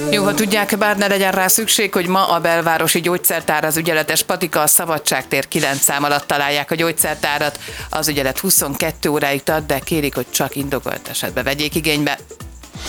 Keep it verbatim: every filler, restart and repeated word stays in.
Jó, ha tudják, bár ne legyen rá szükség, hogy ma a belvárosi gyógyszertár, az ügyeletes patika, a Szabadságtér kilenc szám alatt találják a gyógyszertárat. Az ügyelet huszonkettő óráig tart, de kérik, hogy csak indokolt esetben vegyék igénybe.